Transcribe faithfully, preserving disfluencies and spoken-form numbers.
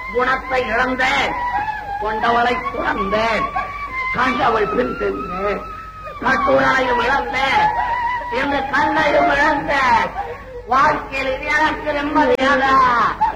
குணத்தை இழந்தேன், கொண்டவளை துறந்தேன், கண்டவள் பின் சென்றேன், கட்டுரையும் இழந்தேன், இந்த கண்ணையும் இழந்தேன். வாழ்க்கையில் எனக்கு நிம்மதியாக